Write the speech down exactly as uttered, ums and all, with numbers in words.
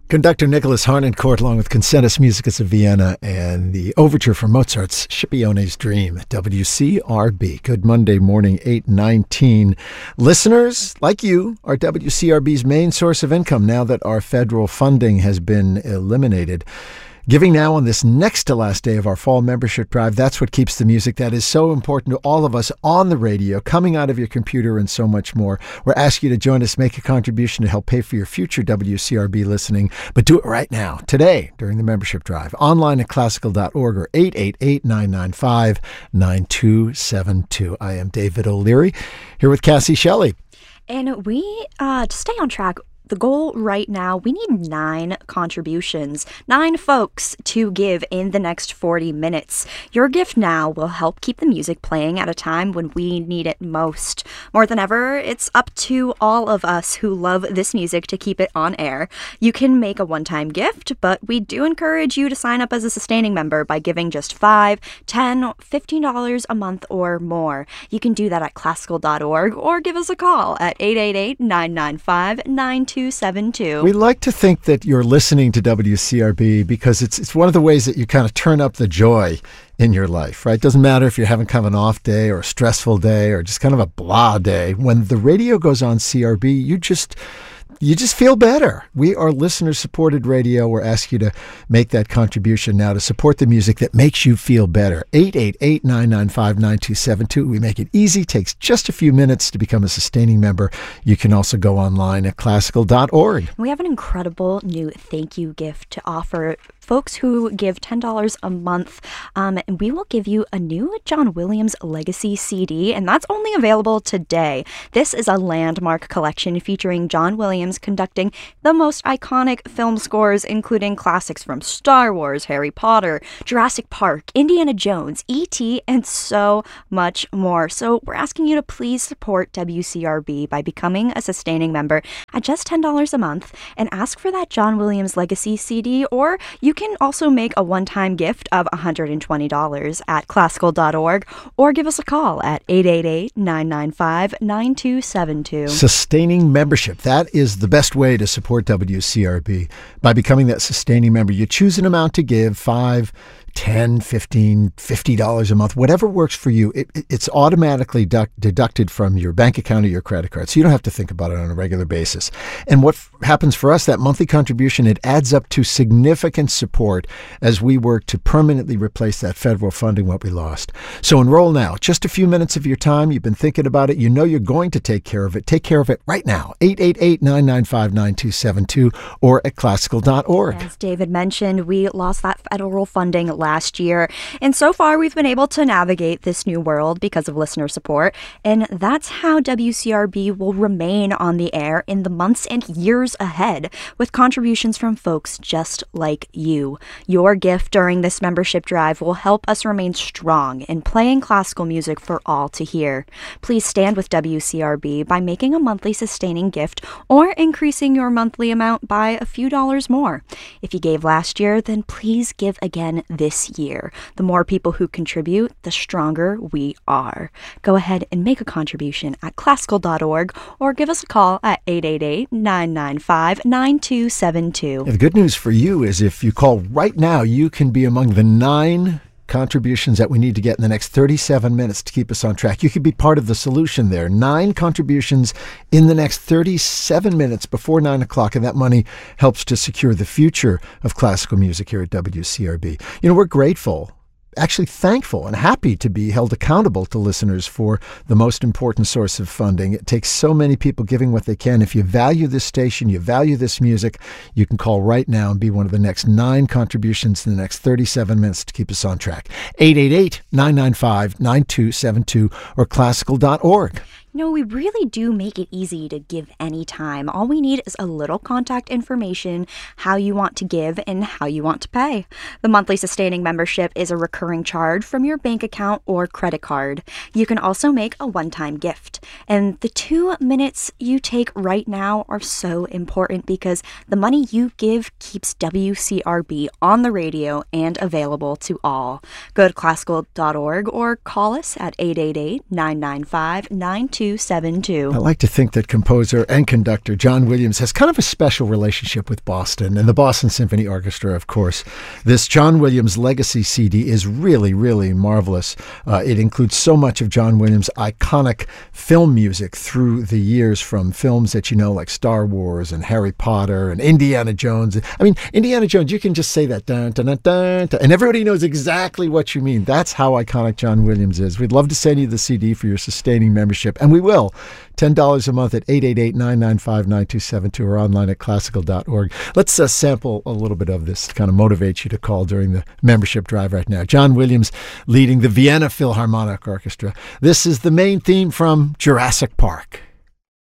Conductor Nicholas Harnoncourt, along with Concertus Musicus of Vienna and the overture from Mozart's Scipione's Dream, W C R B. Good Monday morning, eight nineteen. Listeners, like you, are W C R B's main source of income now that our federal funding has been eliminated. Giving now on this next to last day of our fall membership drive, that's what keeps the music that is so important to all of us on the radio, coming out of your computer and so much more. We're asking you to join us, make a contribution to help pay for your future W C R B listening, but do it right now, today, during the membership drive, online at classical dot org or eight eight eight, nine nine five, nine two seven two. I am David O'Leary, here with Cassie Shelley. And we, uh, to stay on track, the goal right now, we need nine contributions, nine folks to give in the next forty minutes. Your gift now will help keep the music playing at a time when we need it most. More than ever, it's up to all of us who love this music to keep it on air. You can make a one-time gift, but we do encourage you to sign up as a sustaining member by giving just five, ten, fifteen dollars a month or more. You can do that at classical dot org or give us a call at eight eight eight, nine nine five, nine two seven two. We like to think that you're listening to W C R B because it's it's one of the ways that you kind of turn up the joy in your life, right? Doesn't matter if you're having kind of an off day or a stressful day or just kind of a blah day. When the radio goes on C R B, you just... You just feel better. We are listener-supported radio. We're asking you to make that contribution now to support the music that makes you feel better. eight eight eight, nine nine five, nine two seven two. We make it easy. Takes just a few minutes to become a sustaining member. You can also go online at classical dot org. We have an incredible new thank you gift to offer folks who give ten dollars a month. Um, and we will give you a new John Williams Legacy C D, and that's only available today. This is a landmark collection featuring John Williams conducting the most iconic film scores, including classics from Star Wars, Harry Potter, Jurassic Park, Indiana Jones, E T, and so much more. So we're asking you to please support W C R B by becoming a sustaining member at just ten dollars a month and ask for that John Williams Legacy C D, or you can also make a one-time gift of one hundred twenty dollars at classical dot org or give us a call at eight eight eight, nine nine five, nine two seven two. Sustaining membership. That is the best way to support W C R B. By becoming that sustaining member, you choose an amount to give, five, ten, fifteen, fifty dollars a month, whatever works for you. It, it's automatically duct, deducted from your bank account or your credit card, so you don't have to think about it on a regular basis. And what f- happens for us, that monthly contribution, it adds up to significant support as we work to permanently replace that federal funding, what we lost. So enroll now. Just a few minutes of your time. You've been thinking about it. You know you're going to take care of it. Take care of it right now. eight eight eight, nine nine five, nine two seven two or at classical dot org. As David mentioned, we lost that federal funding last year, and so far we've been able to navigate this new world because of listener support, and that's how W C R B will remain on the air in the months and years ahead, with contributions from folks just like you. Your gift during this membership drive will help us remain strong in playing classical music for all to hear. Please stand with W C R B by making a monthly sustaining gift or increasing your monthly amount by a few dollars more. If you gave last year, then please give again this year. The more people who contribute, the stronger we are. Go ahead and make a contribution at classical dot org or give us a call at eight eight eight, nine nine five, nine two seven two. The good news for you is if you call right now, you can be among the nine contributions that we need to get in the next thirty-seven minutes to keep us on track. You could be part of the solution there. Nine contributions in the next thirty-seven minutes before nine o'clock, and that money helps to secure the future of classical music here at W C R B. You know, we're grateful, actually thankful and happy to be held accountable to listeners for the most important source of funding. It takes so many people giving what they can. If you value this station, you value this music, you can call right now and be one of the next nine contributions in the next thirty-seven minutes to keep us on track. eight eight eight, nine nine five, nine two seven two or classical dot org. You know, we really do make it easy to give anytime. All we need is a little contact information, how you want to give, and how you want to pay. The monthly sustaining membership is a recurring charge from your bank account or credit card. You can also make a one-time gift. And the two minutes you take right now are so important because the money you give keeps W C R B on the radio and available to all. Go to classical dot org or call us at eight eight eight, nine nine five, nine two two seven two. I like to think that composer and conductor John Williams has kind of a special relationship with Boston and the Boston Symphony Orchestra, of course. This John Williams Legacy C D is really, really marvelous. Uh, it includes so much of John Williams' iconic film music through the years, from films that you know like Star Wars and Harry Potter and Indiana Jones. I mean, Indiana Jones, you can just say that, dun, dun, dun, dun, dun, and everybody knows exactly what you mean. That's how iconic John Williams is. We'd love to send you the C D for your sustaining membership, and we will. ten dollars a month at eight eight eight, nine nine five, nine two seven two or online at classical dot org. Let's uh, sample a little bit of this to kind of motivate you to call during the membership drive right now. John Williams leading the Vienna Philharmonic Orchestra. This is the main theme from Jurassic Park.